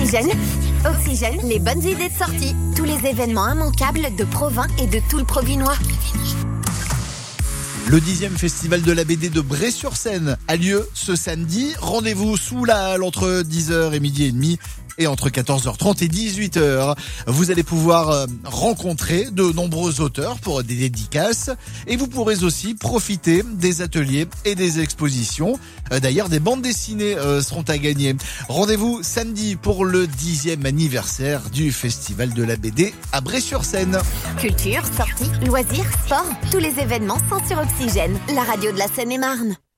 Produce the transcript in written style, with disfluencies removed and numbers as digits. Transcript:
Oxygène. Oxygène, les bonnes idées de sortie. Tous les événements immanquables de Provins et de tout le Provinois. Le 10e festival de la BD de Bray-sur-Seine a lieu ce samedi. Rendez-vous sous la halle entre 10h et midi et demi et entre 14h30 et 18h. Vous allez pouvoir rencontrer de nombreux auteurs pour des dédicaces et vous pourrez aussi profiter des ateliers et des expositions. D'ailleurs, des bandes dessinées seront à gagner. Rendez-vous samedi pour le 10e anniversaire du festival de la BD à Bray-sur-Seine. Culture, sorties, loisirs, sport, tous les événements sont sur Oxygène, la radio de la Seine-et-Marne.